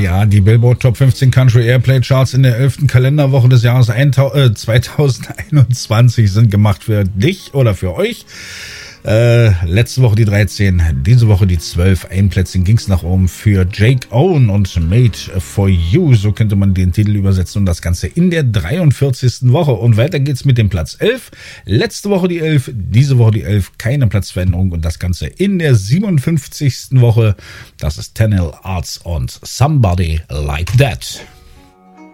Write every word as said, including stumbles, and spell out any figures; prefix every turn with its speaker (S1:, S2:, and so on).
S1: ja, die Billboard Top fünfzehn Country Airplay Charts in der elften Kalenderwoche des Jahres zweitausendeinundzwanzig sind gemacht für dich oder für euch. Äh, letzte Woche die dreizehn, diese Woche die zwölf. Ein Plätzchen ging's nach oben für Jake Owen und Made for You. So könnte man den Titel übersetzen und das Ganze in der dreiundvierzigsten Woche. Und weiter geht's mit dem Platz elf. Letzte Woche die elf, diese Woche die elf. Keine Platzveränderung und das Ganze in der siebenundfünfzigsten Woche. Das ist Tenel Arts und Somebody Like That.